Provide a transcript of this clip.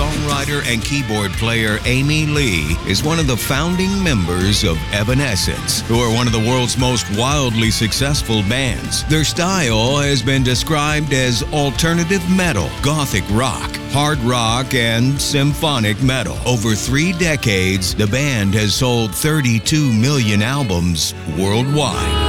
songwriter and keyboard player Amy Lee is one of the founding members of Evanescence, who are one of the world's most wildly successful bands. Their style has been described as alternative metal, gothic rock, hard rock, and symphonic metal. Over 3 decades, the band has sold 32 million albums worldwide.